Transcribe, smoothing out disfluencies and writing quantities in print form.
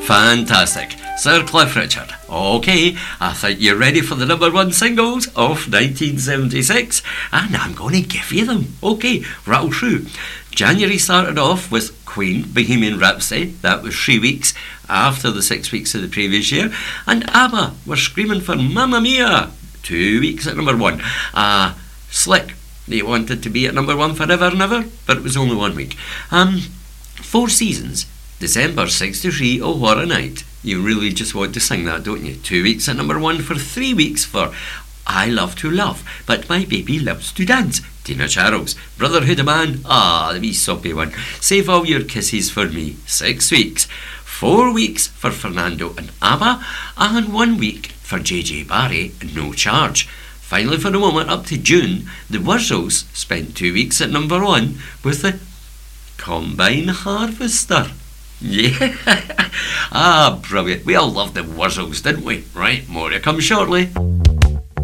Fantastic. Sir Cliff Richard. Okay, I think you're ready for the number one singles of 1976, and I'm going to give you them. Okay, rattle through. January started off with Queen, Bohemian Rhapsody. That was 3 weeks after the 6 weeks of the previous year. And ABBA were screaming for Mamma Mia. 2 weeks at number one. Slick, they wanted to be at number one forever and ever, but it was only 1 week. 4 Seasons, December 63, Oh What a Night. You really just want to sing that, don't you? 2 weeks at number one for 3 weeks for I Love to Love, But My Baby Loves to Dance. Tina Charles. Brotherhood of Man, the wee soppy one. Save All Your Kisses for Me. 6 weeks. 4 weeks for Fernando and ABBA, and 1 week for JJ Barry, No Charge. Finally, for the moment, up to June, the Wurzels spent 2 weeks at number one with the Combine Harvester. Yeah. Brilliant. We all loved the Wurzels, didn't we? Right, more to come shortly.